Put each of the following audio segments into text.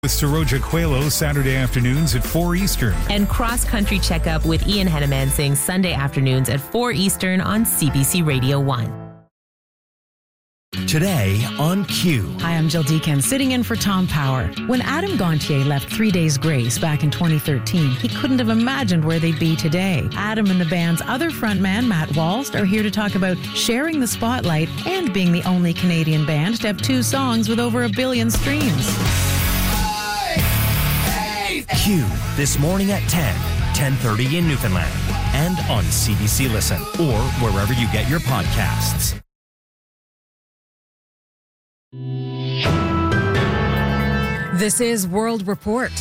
Saroja Coelho, Saturday afternoons at 4 Eastern. And Cross Country Checkup with Ian Henemansing, Sunday afternoons at 4 Eastern on CBC Radio 1. Today on Q. Hi, I'm Jill Deacon, sitting in for Tom Power. When Adam Gontier left 3 Days Grace back in 2013, he couldn't have imagined where they'd be today. Adam and the band's other frontman, Matt Walst, are here to talk about sharing the spotlight and being the only Canadian band to have 2 songs with over 1 billion streams. Q, this morning at 10:30 in Newfoundland, and on CBC Listen, or wherever you get your podcasts. This is World Report.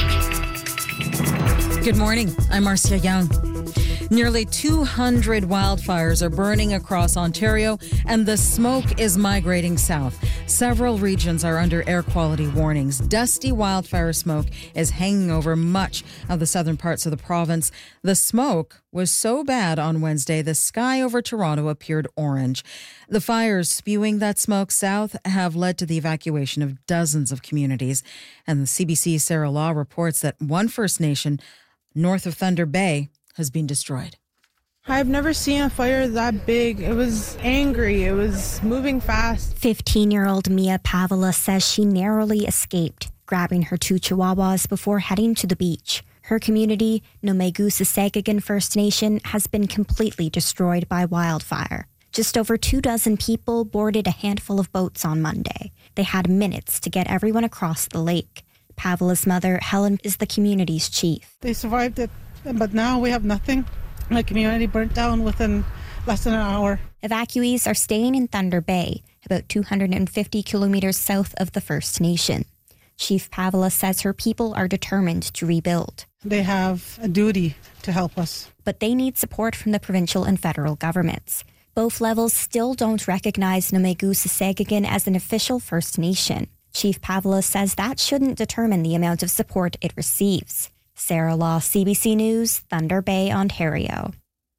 Good morning. I'm Marcia Young. Nearly 200 wildfires are burning across Ontario, and the smoke is migrating south. Several regions are under air quality warnings. Dusty wildfire smoke is hanging over much of the southern parts of the province. The smoke was so bad on Wednesday, the sky over Toronto appeared orange. The fires spewing that smoke south have led to the evacuation of dozens of communities. And the CBC's Sarah Law reports that one First Nation north of Thunder Bay has been destroyed. I've never seen a fire that big. It was angry. It was moving fast. 15-year-old Mia Pavola says she narrowly escaped, grabbing her 2 chihuahuas before heading to the beach. Her community, Nomegu-Sissegagon First Nation, has been completely destroyed by wildfire. Just over 24 people boarded a handful of boats on Monday. They had minutes to get everyone across the lake. Pavola's mother, Helen, is the community's chief. They survived it, but now we have nothing. My community burnt down within less than an hour. Evacuees are staying in Thunder Bay, about 250 kilometers south of the First Nation. Chief Pavola says her people are determined to rebuild. They have a duty to help us. But they need support from the provincial and federal governments. Both levels still don't recognize Nomegu-Sissegagon as an official First Nation. Chief Pavola says that shouldn't determine the amount of support it receives. Sarah Law, CBC News, Thunder Bay, Ontario.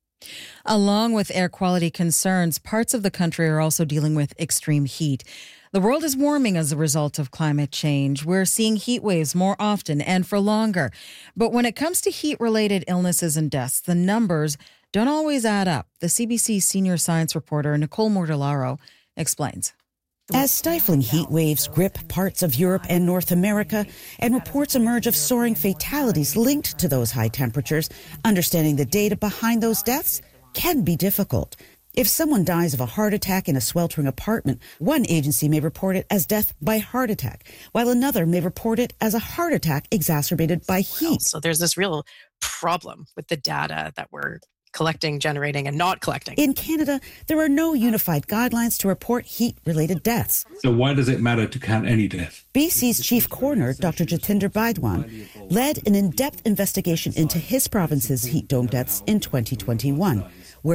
Along with air quality concerns, parts of the country are also dealing with extreme heat. The world is warming as a result of climate change. We're seeing heat waves more often and for longer. But when it comes to heat-related illnesses and deaths, the numbers don't always add up. The CBC senior science reporter Nicole Mortellaro explains. As stifling heat waves grip parts of Europe and North America, and reports emerge of soaring fatalities linked to those high temperatures, understanding the data behind those deaths can be difficult. If someone dies of a heart attack in a sweltering apartment, one agency may report it as death by heart attack, while another may report it as a heart attack exacerbated by heat. So there's this real problem with the data that we're collecting, generating, and not collecting. In Canada, there are no unified guidelines to report heat-related deaths. So why does it matter to count any death? BC's chief coroner, Dr. Jatinder Baidwan, led an in-depth investigation into his province's heat dome deaths in 2021, where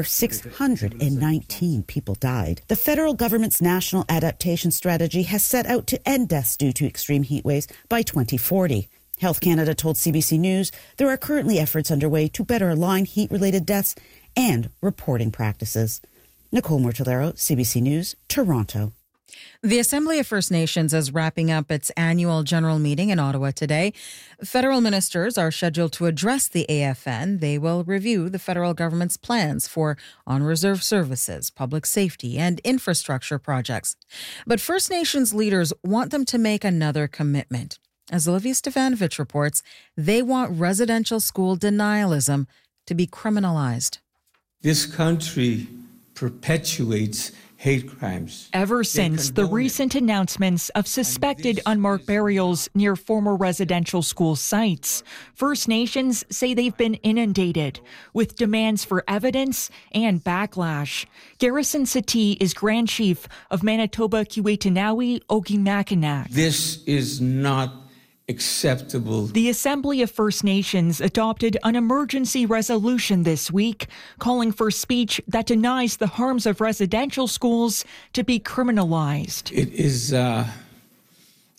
619 people died. The federal government's national adaptation strategy has set out to end deaths due to extreme heat waves by 2040. Health Canada told CBC News there are currently efforts underway to better align heat-related deaths and reporting practices. Nicole Mortellaro, CBC News, Toronto. The Assembly of First Nations is wrapping up its annual general meeting in Ottawa today. Federal ministers are scheduled to address the AFN. They will review the federal government's plans for on-reserve services, public safety, and infrastructure projects. But First Nations leaders want them to make another commitment. As Olivia Stefanovich reports, they want residential school denialism to be criminalized. This country perpetuates hate crimes. Ever since the recent announcements of suspected unmarked burials near former residential school sites, First Nations say they've been inundated with demands for evidence and backlash. Garrison Satie is Grand Chief of Manitoba Kiwetinawi Ogimakinak. This is not acceptable. The Assembly of First Nations adopted an emergency resolution this week calling for speech that denies the harms of residential schools to be criminalized. It is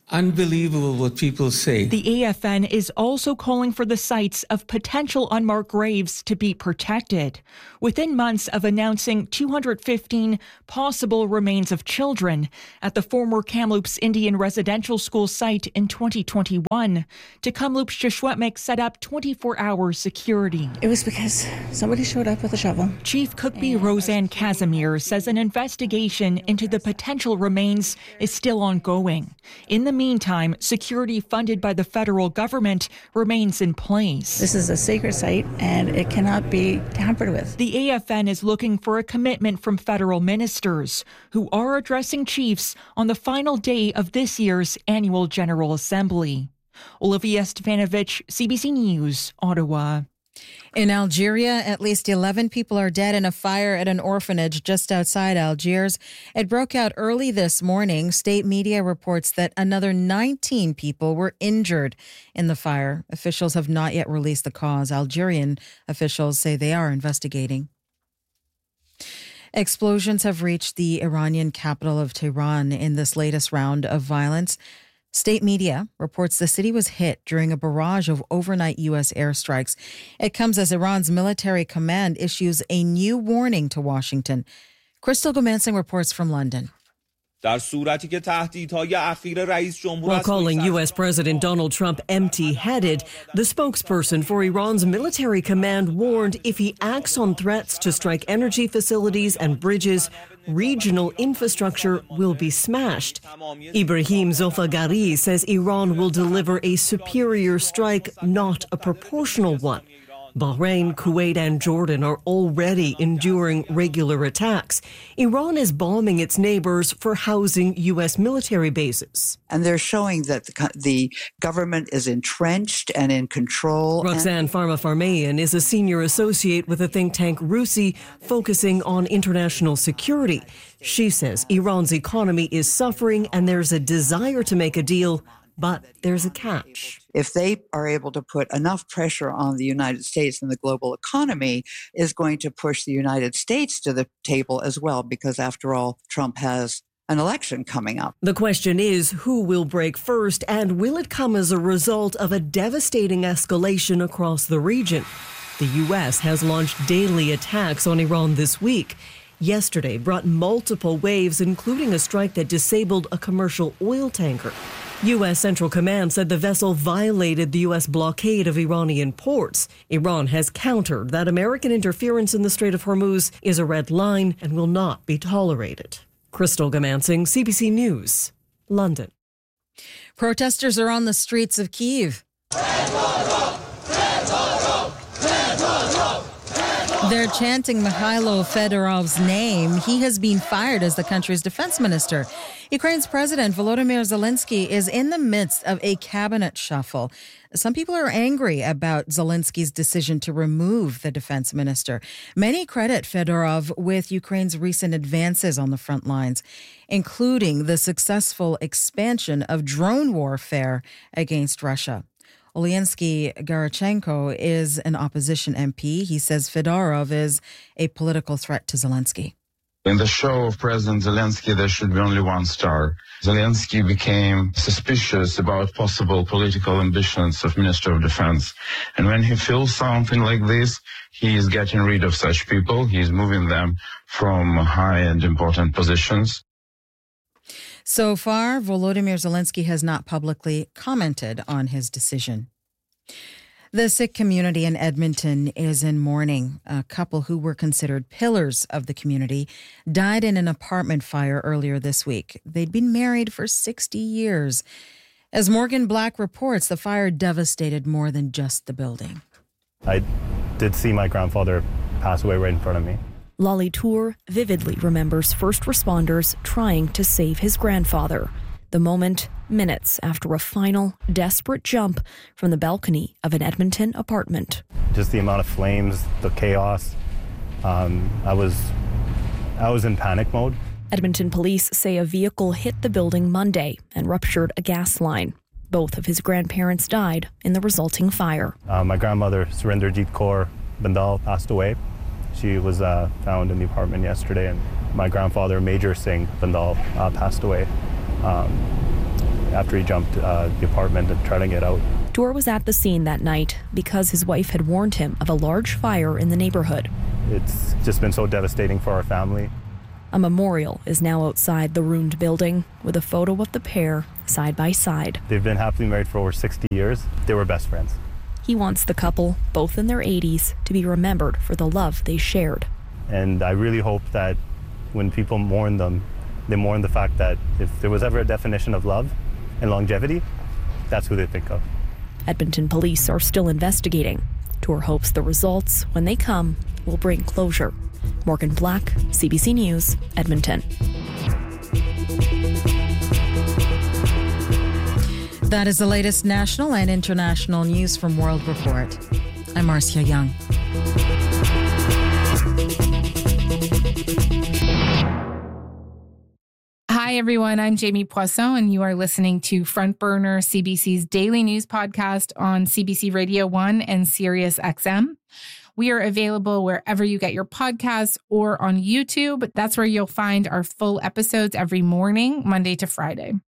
unbelievable what people say. The AFN is also calling for the sites of potential unmarked graves to be protected. Within months of announcing 215 possible remains of children at the former Kamloops Indian Residential School site in 2021, Kamloops Shishwetmik set up 24-hour security. It was because somebody showed up with a shovel. Chief Cookbee Roseanne Casimir says an investigation into the potential remains is still ongoing. In the meantime, security funded by the federal government remains in place. This is a sacred site and it cannot be tampered with. The AFN is looking for a commitment from federal ministers who are addressing chiefs on the final day of this year's annual General Assembly. Olivia Stefanovic, CBC News, Ottawa. In Algeria, at least 11 people are dead in a fire at an orphanage just outside Algiers. It broke out early this morning. State media reports that another 19 people were injured in the fire. Officials have not yet released the cause. Algerian officials say they are investigating. Explosions have reached the Iranian capital of Tehran in this latest round of violence. State media reports the city was hit during a barrage of overnight U.S. airstrikes. It comes as Iran's military command issues a new warning to Washington. Crystal Gomansing reports from London. While calling U.S. President Donald Trump empty-headed, the spokesperson for Iran's military command warned if he acts on threats to strike energy facilities and bridges, regional infrastructure will be smashed. Ibrahim Zofagari says Iran will deliver a superior strike, not a proportional one. Bahrain, Kuwait and Jordan are already enduring regular attacks. Iran is bombing its neighbors for housing U.S. military bases. And they're showing that the government is entrenched and in control. Roxanne Farmafarmayan is a senior associate with the think tank RUSI, focusing on international security. She says Iran's economy is suffering and there's a desire to make a deal, but there's a catch. If they are able to put enough pressure on the United States and the global economy, is going to push the United States to the table as well, because after all, Trump has an election coming up. The question is, who will break first, and will it come as a result of a devastating escalation across the region? The U.S. has launched daily attacks on Iran this week. Yesterday brought multiple waves, including a strike that disabled a commercial oil tanker. U.S. Central Command said the vessel violated the U.S. blockade of Iranian ports. Iran has countered that American interference in the Strait of Hormuz is a red line and will not be tolerated. Crystal Gomansing, CBC News, London. Protesters are on the streets of Kyiv. They're chanting Mikhailo Fedorov's name. He has been fired as the country's defense minister. Ukraine's President Volodymyr Zelensky is in the midst of a cabinet shuffle. Some people are angry about Zelensky's decision to remove the defense minister. Many credit Fedorov with Ukraine's recent advances on the front lines, including the successful expansion of drone warfare against Russia. Olensky Garachenko is an opposition MP. He says Fedorov is a political threat to Zelensky. In the show of President Zelensky, there should be only one star. Zelensky became suspicious about possible political ambitions of Minister of Defense. And when he feels something like this, he is getting rid of such people. He is moving them from high and important positions. So far, Volodymyr Zelensky has not publicly commented on his decision. The Sikh community in Edmonton is in mourning. A couple who were considered pillars of the community died in an apartment fire earlier this week. They'd been married for 60 years. As Morgan Black reports, the fire devastated more than just the building. I did see my grandfather pass away right in front of me. Lolly Tour vividly remembers first responders trying to save his grandfather. The moment, minutes after a final, desperate jump from the balcony of an Edmonton apartment. Just the amount of flames, the chaos. I was in panic mode. Edmonton police say a vehicle hit the building Monday and ruptured a gas line. Both of his grandparents died in the resulting fire. My grandmother, Surendrajit Kaur Bandal, passed away. She was found in the apartment yesterday, and my grandfather, Major Singh Bandal, passed away after he jumped the apartment and tried to get out. Tour was at the scene that night because his wife had warned him of a large fire in the neighborhood. It's just been so devastating for our family. A memorial is now outside the ruined building with a photo of the pair side by side. They've been happily married for over 60 years. They were best friends. He wants the couple, both in their 80s, to be remembered for the love they shared. And I really hope that when people mourn them, they mourn the fact that if there was ever a definition of love and longevity, that's who they think of. Edmonton police are still investigating. Tour hopes the results, when they come, will bring closure. Morgan Black, CBC News, Edmonton. That is the latest national and international news from World Report. I'm Marcia Young. Hi, everyone. I'm Jamie Poisson, and you are listening to Front Burner, CBC's daily news podcast on CBC Radio 1 and Sirius XM. We are available wherever you get your podcasts or on YouTube. That's where you'll find our full episodes every morning, Monday to Friday.